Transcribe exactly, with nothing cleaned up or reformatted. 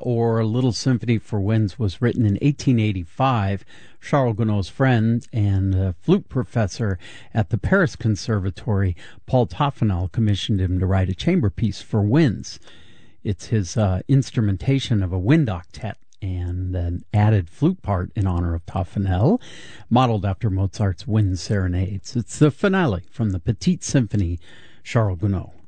or Little Symphony for Winds, was written in eighteen eighty-five. Charles Gounod's friend and uh, flute professor at the Paris Conservatory, Paul Toffanel, commissioned him to write a chamber piece for winds. It's his uh, instrumentation of a wind octet and an added flute part in honor of Toffanel, modeled after Mozart's Wind Serenades. It's the finale from the Petite Symphony, Charles Gounod.